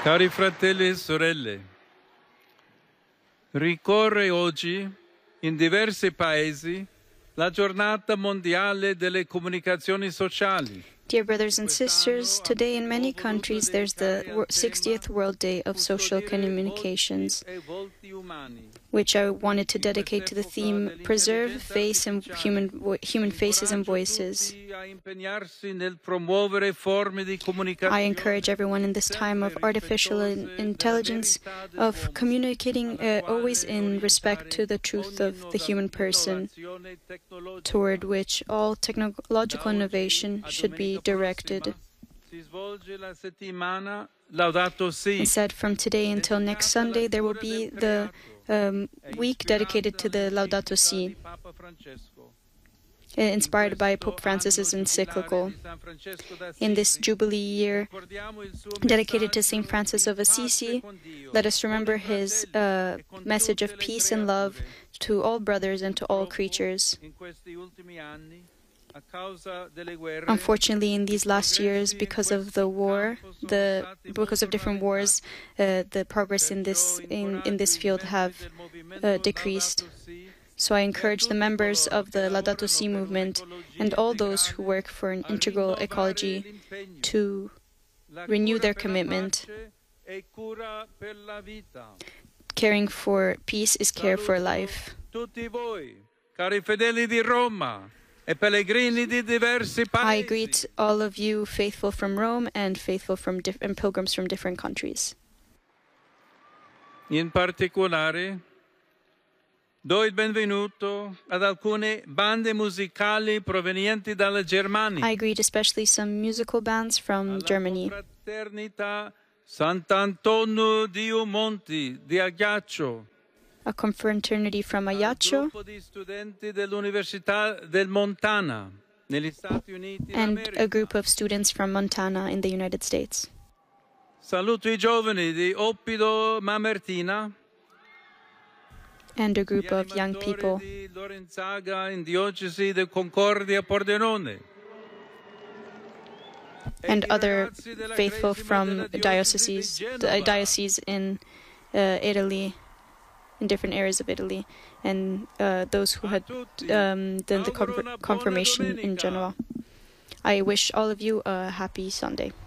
Cari fratelli e sorelle, ricorre oggi in diversi paesi la giornata mondiale delle comunicazioni sociali. Dear brothers and sisters, today in many countries there's the 60th World Day of Social Communications, which I wanted to dedicate to the theme Preserve Face and Human Faces and Voices. I encourage everyone in this time of artificial intelligence of communicating always in respect to the truth of the human person, toward which all technological innovation should be directed. Instead, from today until next Sunday, there will be the week dedicated to the Laudato Si, inspired by Pope Francis's encyclical. In this Jubilee year dedicated to St. Francis of Assisi, let us remember his message of peace and love to all brothers and to all creatures. Unfortunately, in these last years, because of the war, because of different wars, the progress in this field have decreased. So I encourage the members of the Laudato Si movement and all those who work for an integral ecology to renew their commitment. Caring for peace is care for life. I greet all of you, faithful from Rome and faithful and pilgrims from different countries. In particolare, do il benvenuto ad alcune bande musicali provenienti dalla Germania. I greet especially some musical bands from Germany. Fraternità Sant'Antonio di Monti di Ajaccio. A confraternity from Ajaccio, and a group of students from Montana in the United States. Saluto I giovani di Oppido Mamertina, and a group of young people. And other faithful from dioceses in Italy, in different areas of Italy, and those who had done the confirmation in Genoa. I wish all of you a happy Sunday.